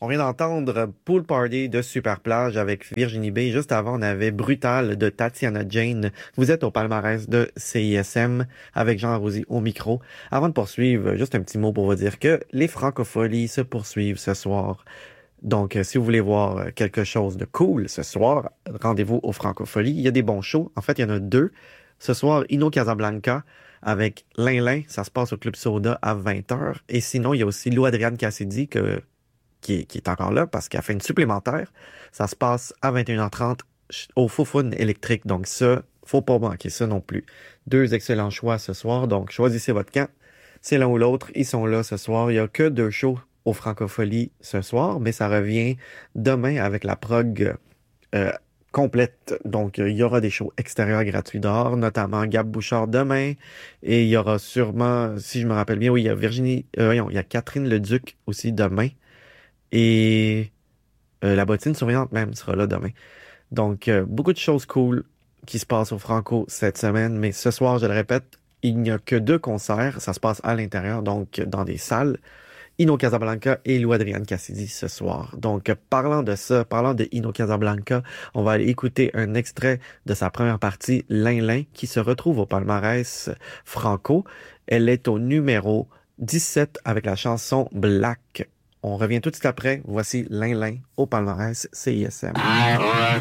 On vient d'entendre Pool Party de Super Plage avec Virginie B. Juste avant, on avait Brutal de Tatiana Jane. Vous êtes au palmarès de CISM avec Jean Arrosi au micro. Avant de poursuivre, juste un petit mot pour vous dire que les francopholies se poursuivent ce soir. Donc, si vous voulez voir quelque chose de cool ce soir, rendez-vous aux francopholies. Il y a des bons shows. En fait, il y en a deux. Ce soir, Inno Casablanca avec Lin, ça se passe au Club Soda à 20h. Et sinon, il y a aussi Lou Adrienne Cassidy qui est encore là parce qu'elle a fait une supplémentaire. Ça se passe à 21h30 au Foufoune électrique. Donc ça, faut pas manquer ça non plus. Deux excellents choix ce soir. Donc choisissez votre camp. C'est l'un ou l'autre. Ils sont là ce soir. Il y a que deux shows aux Francopholies ce soir, mais ça revient demain avec la prog euh, complète. Donc, il y aura des shows extérieurs gratuits dehors, notamment Gab Bouchard demain. Et il y aura sûrement, si je me rappelle bien, oui, il y a il y a Catherine Leduc aussi demain. Et la bottine surveillante même sera là demain. Donc, beaucoup de choses cool qui se passent au Franco cette semaine. Mais ce soir, je le répète, il n'y a que deux concerts. Ça se passe à l'intérieur, donc dans des salles. Inno Casablanca et Lou Adrienne Cassidy ce soir. Donc, parlant de ça, parlant de Inno Casablanca, on va aller écouter un extrait de sa première partie, Lin, qui se retrouve au palmarès Franco. Elle est au numéro 17 avec la chanson Black. On revient tout de suite après. Voici Lin au palmarès CISM.